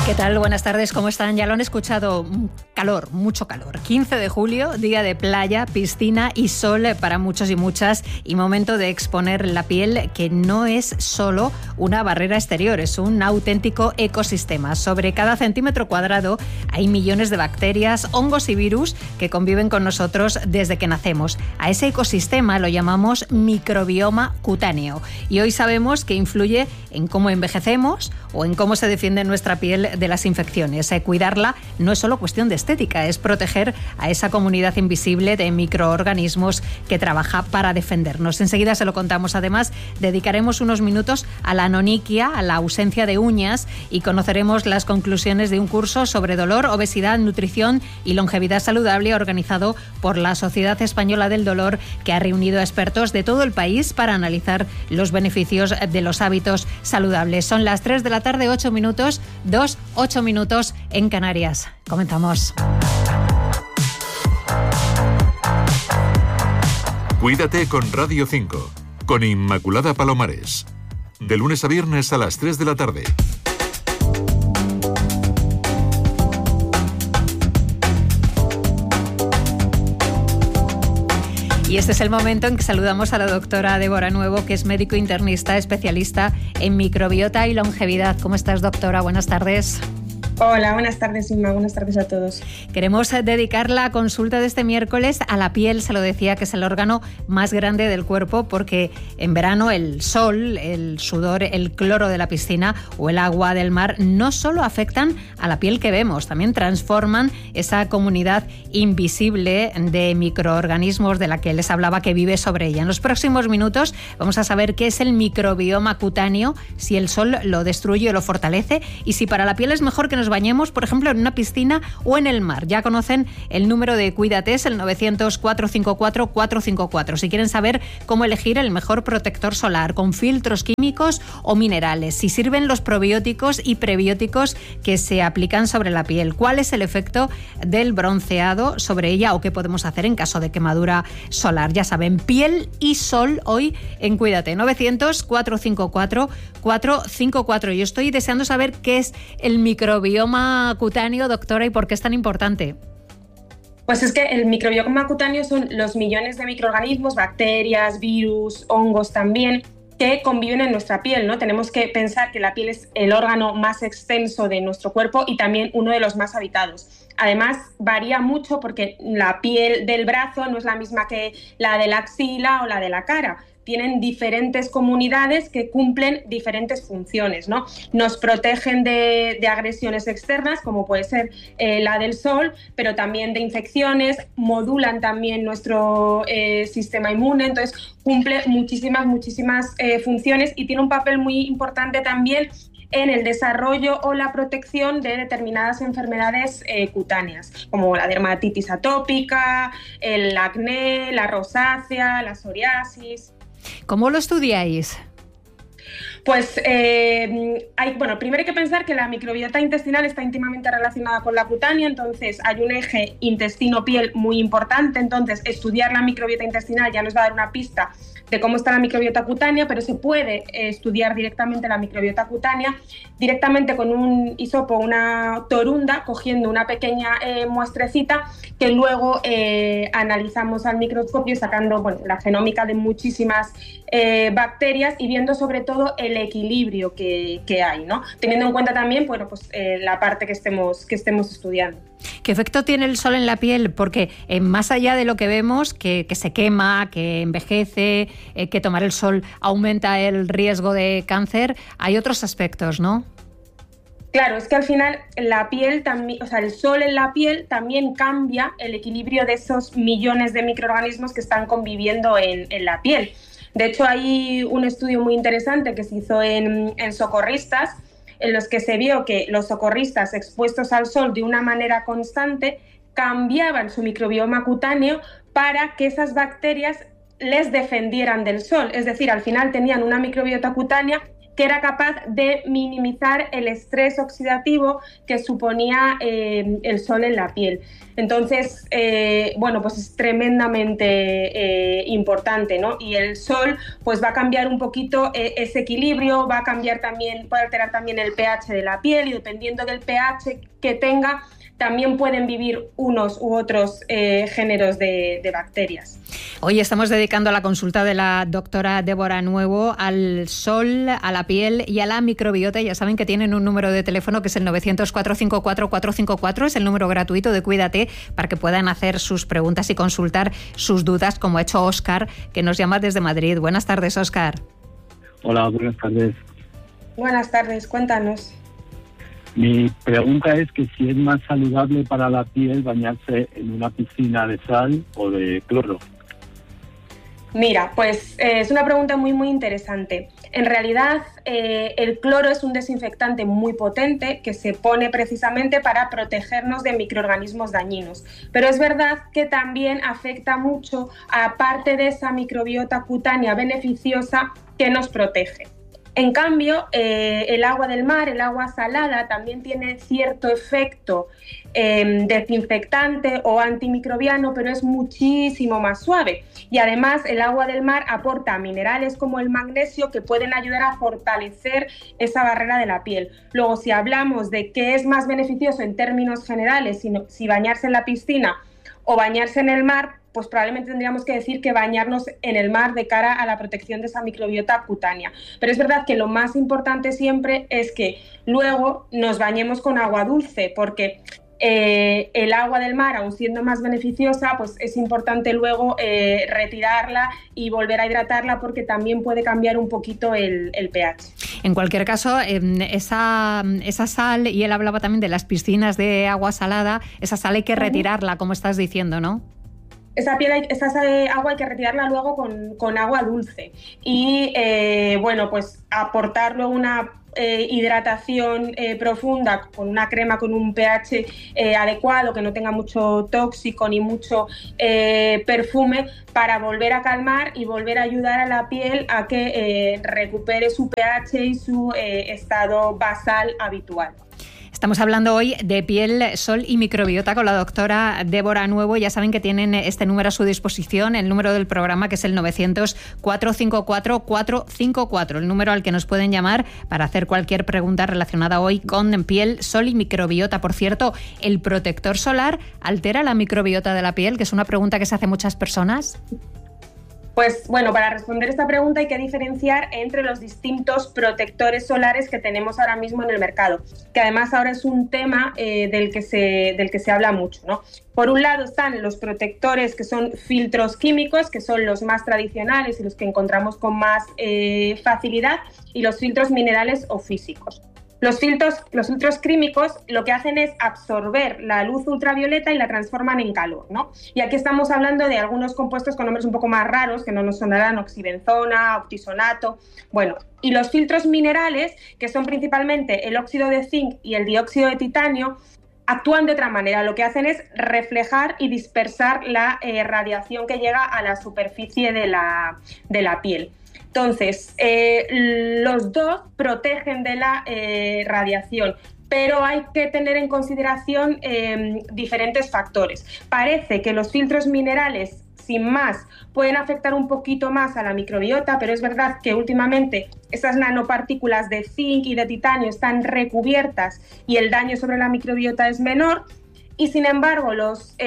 ¿Qué tal? Buenas tardes, ¿cómo están? Ya lo han escuchado, calor, mucho calor. 15 de julio, día de playa, piscina y sol para muchos y muchas, y momento de exponer la piel, que no es solo una barrera exterior, es un auténtico ecosistema. Sobre cada centímetro cuadrado hay millones de bacterias, hongos y virus que conviven con nosotros desde que nacemos. A ese ecosistema lo llamamos microbioma cutáneo, y hoy sabemos que influye en cómo envejecemos o en cómo se defiende nuestra piel de las infecciones. Cuidarla no es solo cuestión de estética, es proteger a esa comunidad invisible de microorganismos que trabaja para defendernos. Enseguida se lo contamos. Además, dedicaremos unos minutos a la anonyquia, a la ausencia de uñas, y conoceremos las conclusiones de un curso sobre dolor, obesidad, nutrición y longevidad saludable organizado por la Sociedad Española del Dolor, que ha reunido a expertos de todo el país para analizar los beneficios de los hábitos saludables. Son las 3 de la tarde, 8 minutos, 8 minutos en Canarias. Comenzamos. Cuídate con Radio 5, con Inmaculada Palomares. De lunes a viernes a las 3 de la tarde. Y este es el momento en que saludamos a la doctora Débora Nuevo, que es médico internista especialista en microbiota y longevidad. ¿Cómo estás, doctora? Buenas tardes. Hola, buenas tardes, Inma. Buenas tardes a todos. Queremos dedicar la consulta de este miércoles a la piel. Se lo decía, que es el órgano más grande del cuerpo, porque en verano el sol, el sudor, el cloro de la piscina o el agua del mar no solo afectan a la piel que vemos, también transforman esa comunidad invisible de microorganismos de la que les hablaba, que vive sobre ella. En los próximos minutos vamos a saber qué es el microbioma cutáneo, si el sol lo destruye o lo fortalece, y si para la piel es mejor que nos bañemos, por ejemplo, en una piscina o en el mar. Ya conocen el número de Cuídate, es el 900-454-454. Si quieren saber cómo elegir el mejor protector solar, con filtros químicos o minerales, si sirven los probióticos y prebióticos que se aplican sobre la piel, cuál es el efecto del bronceado sobre ella o qué podemos hacer en caso de quemadura solar. Ya saben, piel y sol hoy en Cuídate. 900-454-454. Yo estoy deseando saber qué es el microbioma cutáneo, doctora, y por qué es tan importante. Pues es que el microbioma cutáneo son los millones de microorganismos, bacterias, virus, hongos también, que conviven en nuestra piel, ¿no? Tenemos que pensar que la piel es el órgano más extenso de nuestro cuerpo y también uno de los más habitados. Además, varía mucho porque la piel del brazo no es la misma que la de la axila o la de la cara. Tienen diferentes comunidades que cumplen diferentes funciones, ¿no? Nos protegen de agresiones externas, como puede ser la del sol, pero también de infecciones, modulan también nuestro sistema inmune, entonces cumple muchísimas funciones y tiene un papel muy importante también en el desarrollo o la protección de determinadas enfermedades cutáneas, como la dermatitis atópica, el acné, la rosácea, la psoriasis. ¿Cómo lo estudiáis? Pues primero hay que pensar que la microbiota intestinal está íntimamente relacionada con la cutánea, entonces hay un eje intestino-piel muy importante, entonces estudiar la microbiota intestinal ya nos va a dar una pista de cómo está la microbiota cutánea, pero se puede estudiar directamente la microbiota cutánea directamente con un hisopo, una torunda, cogiendo una pequeña muestrecita que luego analizamos al microscopio sacando la genómica de muchísimas bacterias y viendo sobre todo el equilibrio que hay, ¿no? Teniendo en cuenta también la parte que estemos estudiando. ¿Qué efecto tiene el sol en la piel? Porque más allá de lo que vemos, que se quema, que envejece, que tomar el sol aumenta el riesgo de cáncer, hay otros aspectos, ¿no? Claro, es que al final la piel también, el sol en la piel también cambia el equilibrio de esos millones de microorganismos que están conviviendo en la piel. De hecho, hay un estudio muy interesante que se hizo en socorristas, en los que se vio que los socorristas expuestos al sol de una manera constante cambiaban su microbioma cutáneo para que esas bacterias les defendieran del sol. Es decir, al final tenían una microbiota cutánea que era capaz de minimizar el estrés oxidativo que suponía el sol en la piel. Entonces, bueno, pues es tremendamente importante, ¿no? Y el sol pues va a cambiar un poquito ese equilibrio, va a cambiar también, puede alterar también el pH de la piel, y dependiendo del pH que tenga, también pueden vivir unos u otros géneros de bacterias. Hoy estamos dedicando la consulta de la doctora Débora Nuevo al sol, a la piel y a la microbiota. Ya saben que tienen un número de teléfono que es el 900-454-454, es el número gratuito de Cuídate, para que puedan hacer sus preguntas y consultar sus dudas, como ha hecho Óscar, que nos llama desde Madrid. Buenas tardes, Óscar. Hola, buenas tardes. Buenas tardes, cuéntanos. Mi pregunta es que si es más saludable para la piel bañarse en una piscina de sal o de cloro. Mira, pues es una pregunta muy interesante. En realidad, el cloro es un desinfectante muy potente que se pone precisamente para protegernos de microorganismos dañinos. Pero es verdad que también afecta mucho a parte de esa microbiota cutánea beneficiosa que nos protege. En cambio, el agua del mar, el agua salada, también tiene cierto efecto desinfectante o antimicrobiano, pero es muchísimo más suave. Y además, el agua del mar aporta minerales como el magnesio que pueden ayudar a fortalecer esa barrera de la piel. Luego, si hablamos de qué es más beneficioso en términos generales, si bañarse en la piscina o bañarse en el mar, pues probablemente tendríamos que decir que bañarnos en el mar de cara a la protección de esa microbiota cutánea. Pero es verdad que lo más importante siempre es que luego nos bañemos con agua dulce, porque el agua del mar, aun siendo más beneficiosa, pues es importante luego retirarla y volver a hidratarla, porque también puede cambiar un poquito el pH. En cualquier caso, esa sal, y él hablaba también de las piscinas de agua salada, esa sal hay que retirarla, como estás diciendo, ¿no? Esa agua hay que retirarla luego con agua dulce y, bueno, pues aportar luego una hidratación profunda con una crema con un pH adecuado, que no tenga mucho tóxico ni mucho perfume, para volver a calmar y volver a ayudar a la piel a que recupere su pH y su estado basal habitual. Estamos hablando hoy de piel, sol y microbiota con la doctora Débora Nuevo. Ya saben que tienen este número a su disposición, el número del programa, que es el 900-454-454, el número al que nos pueden llamar para hacer cualquier pregunta relacionada hoy con piel, sol y microbiota. Por cierto, ¿el protector solar altera la microbiota de la piel? Que es una pregunta que se hace muchas personas. Pues bueno, para responder esta pregunta hay que diferenciar entre los distintos protectores solares que tenemos ahora mismo en el mercado, que además ahora es un tema del que se habla mucho, ¿no? Por un lado están los protectores que son filtros químicos, que son los más tradicionales y los que encontramos con más facilidad, y los filtros minerales o físicos. Los filtros químicos lo que hacen es absorber la luz ultravioleta y la transforman en calor, ¿no? Y aquí estamos hablando de algunos compuestos con nombres un poco más raros, que no nos sonarán: oxibenzona, octisonato. Bueno, y los filtros minerales, que son principalmente el óxido de zinc y el dióxido de titanio, actúan de otra manera. Lo que hacen es reflejar y dispersar la radiación que llega a la superficie de la piel. Entonces, los dos protegen de la radiación, pero hay que tener en consideración diferentes factores. Parece que los filtros minerales, sin más, pueden afectar un poquito más a la microbiota, pero es verdad que últimamente esas nanopartículas de zinc y de titanio están recubiertas y el daño sobre la microbiota es menor. Y sin embargo, los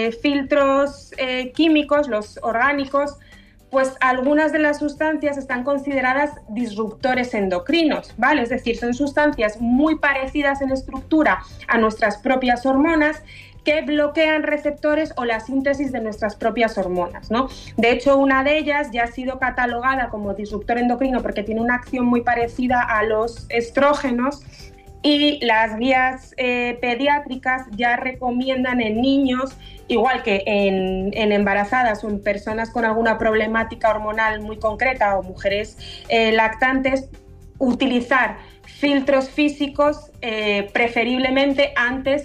filtros químicos, los orgánicos, pues algunas de las sustancias están consideradas disruptores endocrinos, ¿vale? Es decir, son sustancias muy parecidas en estructura a nuestras propias hormonas, que bloquean receptores o la síntesis de nuestras propias hormonas, ¿no? De hecho, una de ellas ya ha sido catalogada como disruptor endocrino porque tiene una acción muy parecida a los estrógenos, y las guías pediátricas ya recomiendan en niños, igual que en embarazadas o en personas con alguna problemática hormonal muy concreta o mujeres lactantes, utilizar filtros físicos preferiblemente antes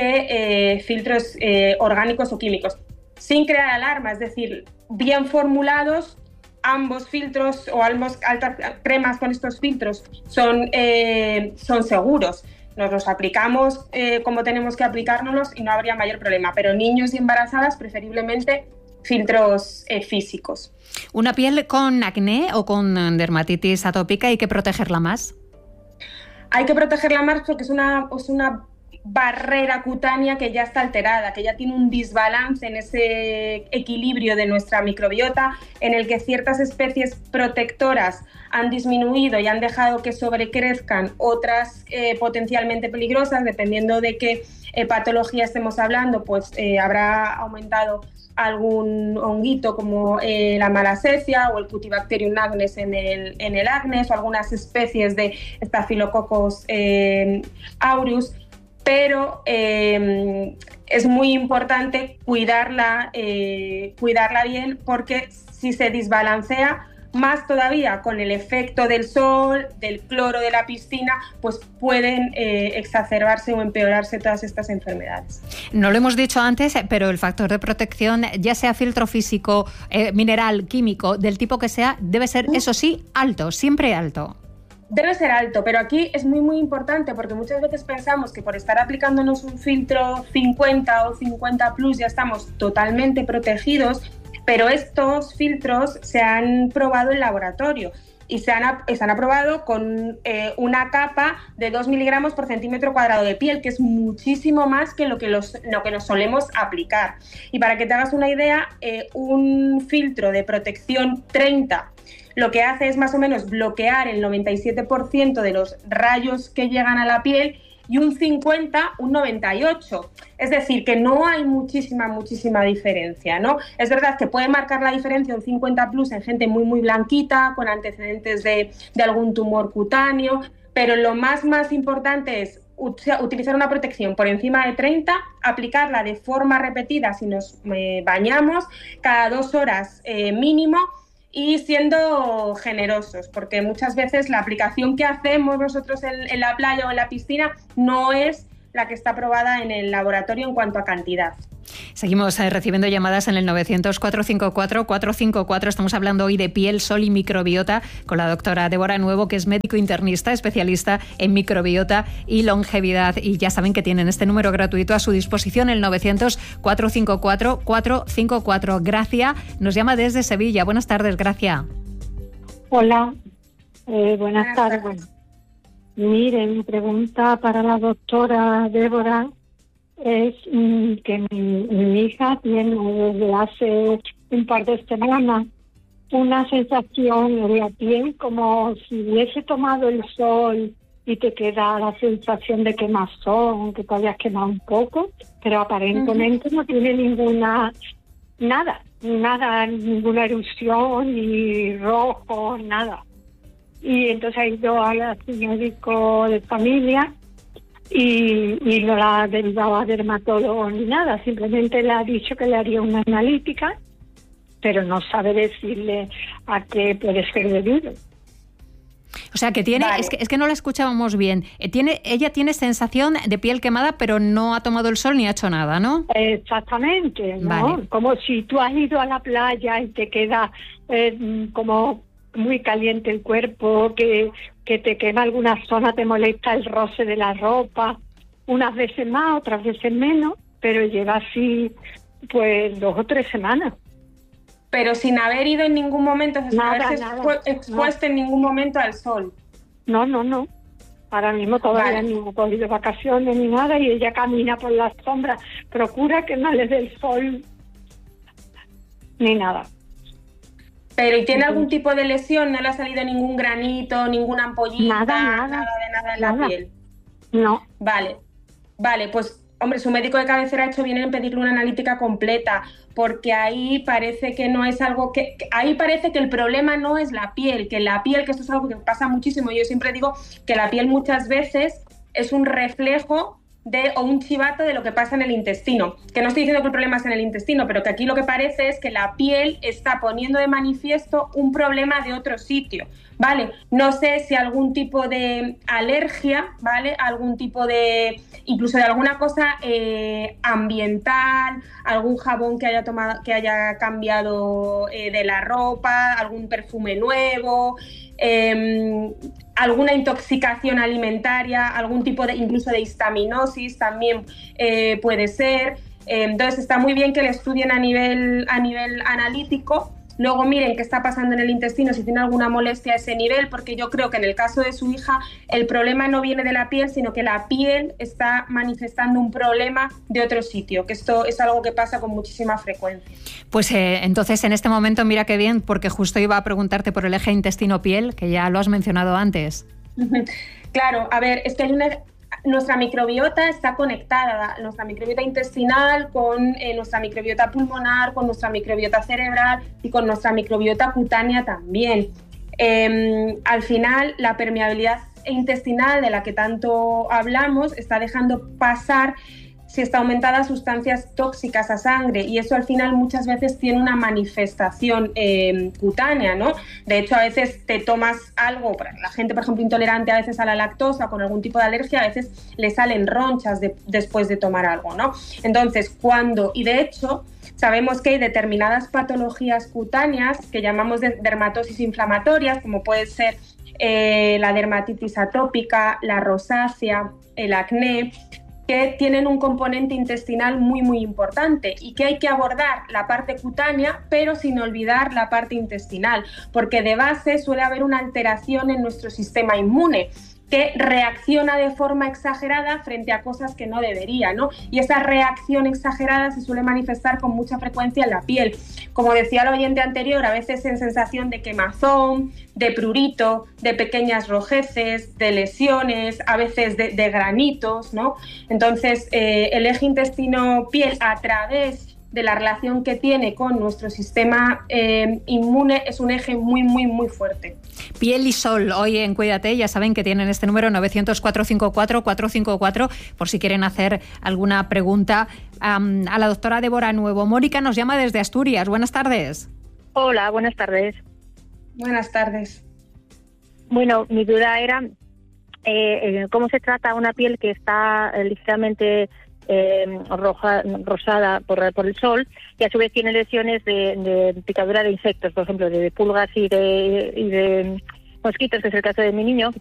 que filtros orgánicos o químicos, sin crear alarma. Es decir, bien formulados ambos filtros o ambos altas cremas con estos filtros son seguros. Nos los aplicamos como tenemos que aplicárnoslos y no habría mayor problema. Pero niños y embarazadas, preferiblemente filtros físicos. ¿Una piel con acné o con dermatitis atópica hay que protegerla más? Hay que protegerla más porque es una barrera cutánea que ya está alterada, que ya tiene un desbalance en ese equilibrio de nuestra microbiota, en el que ciertas especies protectoras han disminuido y han dejado que sobrecrezcan otras potencialmente peligrosas. Dependiendo de qué patología estemos hablando, pues habrá aumentado algún honguito como la malacesia o el Cutibacterium agnes en el acné, o algunas especies de Staphylococcus aureus. Pero es muy importante cuidarla bien, porque si se desbalancea, más todavía con el efecto del sol, del cloro de la piscina, pues pueden exacerbarse o empeorarse todas estas enfermedades. No lo hemos dicho antes, pero el factor de protección, ya sea filtro físico, mineral, químico, del tipo que sea, debe ser, eso sí, alto, siempre alto. Debe ser alto, pero aquí es muy muy importante, porque muchas veces pensamos que por estar aplicándonos un filtro 50 o 50 plus ya estamos totalmente protegidos, pero estos filtros se han probado en laboratorio y se han aprobado con una capa de 2 miligramos por centímetro cuadrado de piel, que es muchísimo más que lo que nos solemos aplicar. Y para que te hagas una idea, un filtro de protección 30 lo que hace es más o menos bloquear el 97% de los rayos que llegan a la piel, y un 50, un 98. Es decir, que no hay muchísima diferencia, ¿no? Es verdad que puede marcar la diferencia un 50 plus en gente muy, muy blanquita, con antecedentes de algún tumor cutáneo, pero lo más importante es utilizar una protección por encima de 30, aplicarla de forma repetida si nos bañamos, cada 2 horas mínimo, y siendo generosos, porque muchas veces la aplicación que hacemos nosotros en la playa o en la piscina no es la que está aprobada en el laboratorio en cuanto a cantidad. Seguimos recibiendo llamadas en el 900-454-454. Estamos hablando hoy de piel, sol y microbiota con la doctora Débora Nuevo, que es médico internista, especialista en microbiota y longevidad. Y ya saben que tienen este número gratuito a su disposición, el 900-454-454. Gracia nos llama desde Sevilla. Buenas tardes, Gracia. Hola, buenas tardes. Mire, mi pregunta para la doctora Débora es que mi hija tiene desde hace un par de semanas una sensación en la piel como si hubiese tomado el sol y te queda la sensación de quemazón, que todavía has quemado un poco, pero aparentemente no tiene ninguna ninguna erupción, ni rojo, nada. Y entonces ha ido al médico de familia y no la ha derivado a dermatólogo ni nada, simplemente le ha dicho que le haría una analítica, pero no sabe decirle a qué puede ser debido. O sea, que tiene, vale. es que no la escuchábamos bien. Ella tiene sensación de piel quemada, pero no ha tomado el sol ni ha hecho nada, ¿no? Exactamente, ¿no? Vale. Como si tú has ido a la playa y te queda como muy caliente el cuerpo, que te quema alguna zona, te molesta el roce de la ropa, unas veces más, otras veces menos, pero lleva así pues 2 o 3 semanas. Pero sin haber ido en ningún momento, sin haberse expuesto en ningún momento al sol. No. Ahora mismo todavía ni hemos cogido vacaciones ni nada, y ella camina por las sombras, procura que no le dé el sol ni nada. Pero ¿y tiene algún tipo de lesión? ¿No le ha salido ningún granito, ninguna ampollita, nada en la piel? No. Vale, pues hombre, su médico de cabecera ha hecho bien en pedirle una analítica completa, porque ahí parece que no es algo que... Ahí parece que el problema no es la piel, que esto es algo que pasa muchísimo. Yo siempre digo que la piel muchas veces es un reflejo o un chivato de lo que pasa en el intestino. Que no estoy diciendo que el problema es en el intestino, pero que aquí lo que parece es que la piel está poniendo de manifiesto un problema de otro sitio, ¿vale? No sé si algún tipo de alergia, ¿vale? Algún tipo de, incluso de alguna cosa ambiental, algún jabón que haya tomado, que haya cambiado de la ropa, algún perfume nuevo, alguna intoxicación alimentaria, algún tipo de, incluso de histaminosis también puede ser. Entonces está muy bien que le estudien a nivel analítico, luego miren qué está pasando en el intestino, si tiene alguna molestia a ese nivel, porque yo creo que en el caso de su hija el problema no viene de la piel, sino que la piel está manifestando un problema de otro sitio, que esto es algo que pasa con muchísima frecuencia. Pues entonces en este momento mira qué bien, porque justo iba a preguntarte por el eje intestino-piel, que ya lo has mencionado antes. Claro, a ver, es que hay nuestra microbiota está conectada, nuestra microbiota intestinal con nuestra microbiota pulmonar, con nuestra microbiota cerebral y con nuestra microbiota cutánea también. Al final, la permeabilidad intestinal de la que tanto hablamos está dejando pasar, si está aumentada, sustancias tóxicas a sangre, y eso al final muchas veces tiene una manifestación cutánea, ¿no? De hecho, a veces te tomas algo, la gente, por ejemplo, intolerante a veces a la lactosa, con algún tipo de alergia, a veces le salen ronchas después de tomar algo, ¿no? Entonces, y de hecho, sabemos que hay determinadas patologías cutáneas que llamamos dermatosis inflamatorias, como puede ser la dermatitis atópica, la rosácea, el acné, que tienen un componente intestinal muy, muy importante y que hay que abordar la parte cutánea, pero sin olvidar la parte intestinal, porque de base suele haber una alteración en nuestro sistema inmune que reacciona de forma exagerada frente a cosas que no debería, ¿no? Y esa reacción exagerada se suele manifestar con mucha frecuencia en la piel. Como decía el oyente anterior, a veces en sensación de quemazón, de prurito, de pequeñas rojeces, de lesiones, a veces de granitos, ¿no? Entonces, el eje intestino-piel, a través de la relación que tiene con nuestro sistema inmune, es un eje muy, muy, muy fuerte. Piel y Sol, hoy en Cuídate, ya saben que tienen este número 900-454-454 por si quieren hacer alguna pregunta a la doctora Débora Nuevo. Mónica nos llama desde Asturias. Buenas tardes. Hola, buenas tardes. Buenas tardes. Bueno, mi duda era cómo se trata una piel que está ligeramente rosada por el sol, y a su vez tiene lesiones de picadura de insectos, por ejemplo, de pulgas y de mosquitos, que es el caso de mi niño,